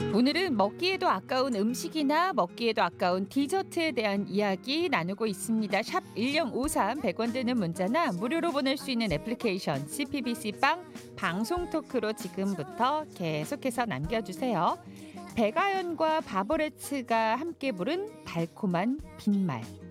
오늘은 먹기에도 아까운 음식이나 먹기에도 아까운 디저트에 대한 이야기 나누고 있습니다. 샵 1053 100원 드는 문자나 무료로 보낼 수 있는 애플리케이션 CPBC 빵 방송 토크로 지금부터 계속해서 남겨주세요. 백아연과 바버레츠가 함께 부른 달콤한 빈말.